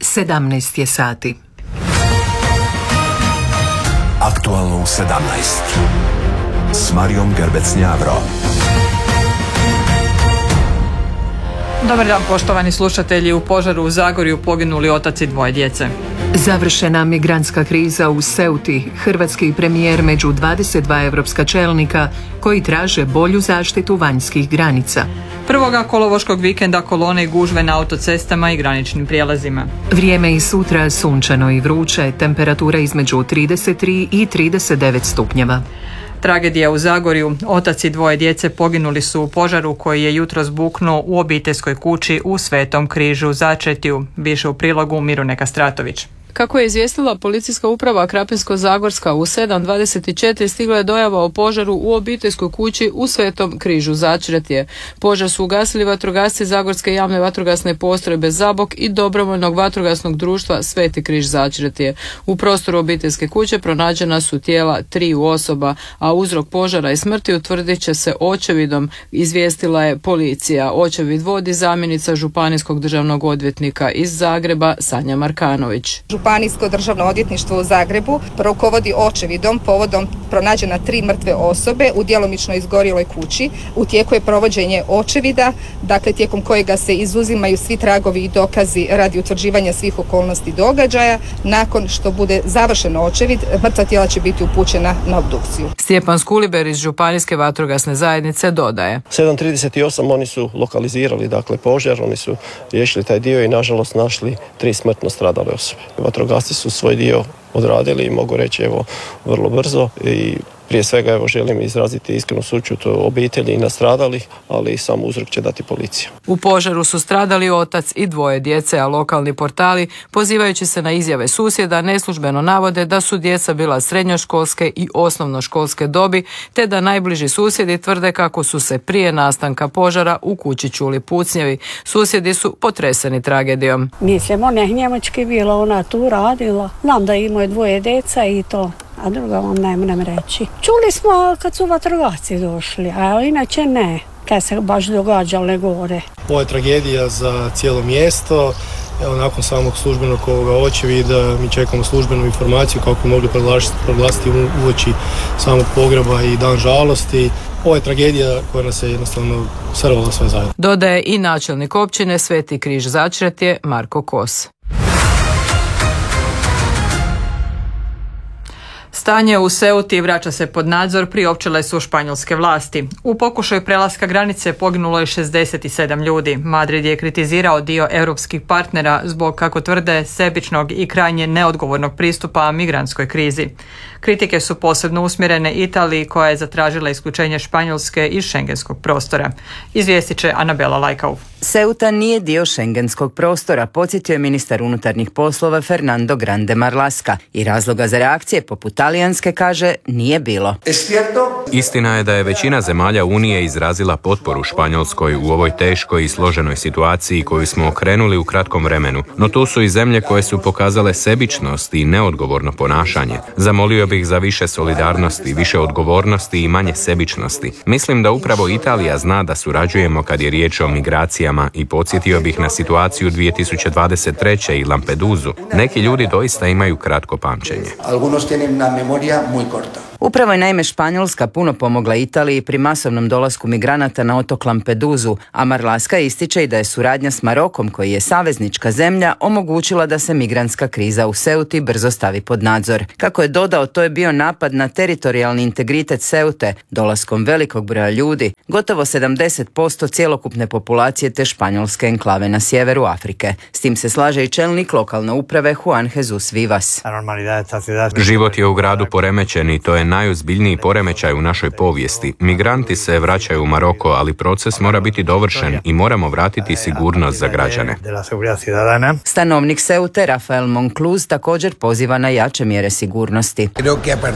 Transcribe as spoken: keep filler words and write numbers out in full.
sedamnaest je sati. Aktualno u sedamnaest s Marijom Gerbec-Njavro. Dobar dan, poštovani slušatelji. U požaru u Zagorju poginuli otac i dvoje djece. Završena migrantska kriza u Ceuti. Hrvatski premijer među dvadeset dva europska čelnika koji traže bolju zaštitu vanjskih granica. Prvoga kolovoškog vikenda kolone i gužve na autocestama i graničnim prijelazima. Vrijeme i sutra sunčano i vruće, temperatura između trideset tri i trideset devet stupnjeva. Tragedija u Zagorju. Otac i dvoje djece poginuli su u požaru koji je jutros buknuo u obiteljskoj kući u Svetom Križu Začetju. Biše u prilogu Mirune Kastratović. Kako je izvijestila policijska uprava Krapinsko-zagorska, u sedam dvadeset četiri stigla je dojava o požaru u obiteljskoj kući u Svetom Križu Začretje. Požar su ugasili vatrogasci Zagorske javne vatrogasne postrojbe Zabok i dobrovoljnog vatrogasnog društva Sveti Križ Začretje. U prostoru obiteljske kuće pronađena su tijela triju osoba, a uzrok požara i smrti utvrdit će se očevidom, izvijestila je policija. Očevid vodi zamjenica županijskog državnog odvjetnika iz Zagreba Sanja Markanović. Županijsko državno odvjetništvo u Zagrebu rukovodi očevidom povodom pronađena tri mrtve osobe u djelomično izgorjeloj kući. U tijeku je provođenje očevida, dakle tijekom kojega se izuzimaju svi tragovi i dokazi radi utvrđivanja svih okolnosti događaja. Nakon što bude završen očevid, mrtva tijela će biti upućena na obdukciju. Stjepan Skuliber iz Županijske vatrogasne zajednice dodaje. sedam trideset osam oni su lokalizirali dakle požar, oni su riješili taj dio i nažalost našli tri smrtno stradale osobe. Vatrogasci su svoj dio odradili i mogu reći evo vrlo brzo i prije svega evo želim izraziti iskrenu sućut obitelji i nastradalih, ali i sam uzrok će dati policija. U požaru su stradali otac i dvoje djece, a lokalni portali, pozivajući se na izjave susjeda, neslužbeno navode da su djeca bila srednjoškolske i osnovnoškolske dobi, te da najbliži susjedi tvrde kako su se prije nastanka požara u kući čuli pucnjevi. Susjedi su potreseni tragedijom. Mislim, ona je njemački bila, ona tu radila. Znam da imaju dvoje djeca i to. A druga vam ne moram reći. Čuli smo kad su vatrogasci došli, a inače ne, kad se baš događale gore. Ovo je tragedija za cijelo mjesto. Evo, nakon samog službenog ovoga očevida mi čekamo službenu informaciju kako bi mogli proglasiti uoči samog pogreba i dan žalosti. Ovo je tragedija koja nas je jednostavno srvala sve zajedno. Dodaje i načelnik općine Sveti Križ Začretje Marko Kos. Stanje u Ceuti vraća se pod nadzor, priopćile su španjolske vlasti. U pokušaju prelaska granice poginulo je šezdeset sedam ljudi. Madrid je kritizirao dio europskih partnera zbog, kako tvrde, sebičnog i krajnje neodgovornog pristupa migrantskoj krizi. Kritike su posebno usmjerene Italiji, koja je zatražila isključenje Španjolske iz šengenskog prostora. Izvijestit će Anabela Lajkau. Ceuta nije dio šengenskog prostora, podsjetio je ministar unutarnjih poslova Fernando Grande Marlaska, i razloga za reakcije poput talijanske, kaže, nije bilo. Istina je da je većina zemalja Unije izrazila potporu Španjolskoj u ovoj teškoj i složenoj situaciji koju smo okrenuli u kratkom vremenu, no tu su i zemlje koje su pokazale sebičnost i neodgovorno ponašanje. Zamolio bih za više solidarnosti, više odgovornosti i manje sebičnosti. Mislim da upravo Italija zna da surađujemo kad je riječ o migracijama i podsjetio bih na situaciju dvije tisuće dvadeset treće i Lampedusu. Neki ljudi doista imaju kratko pamćenje. Upravo je naime Španjolska puno pomogla Italiji pri masovnom dolasku migranata na otok Lampedusu, a Marlaska ističe i da je suradnja s Marokom, koji je saveznička zemlja, omogućila da se migrantska kriza u Ceuti brzo stavi pod nadzor. Kako je dodao, to je bio napad na teritorijalni integritet Ceute, dolaskom velikog broja ljudi, gotovo sedamdeset posto cjelokupne populacije te španjolske enklave na sjeveru Afrike. S tim se slaže i čelnik lokalne uprave Juan Jesus Vivas. Život je u gradu poremećen i to je najozbiljniji poremećaj u našoj povijesti. Migranti se vraćaju u Maroko, ali proces mora biti dovršen i moramo vratiti sigurnost za građane. Stanovnik Ceute Rafael Moncluz također poziva na jače mjere sigurnosti.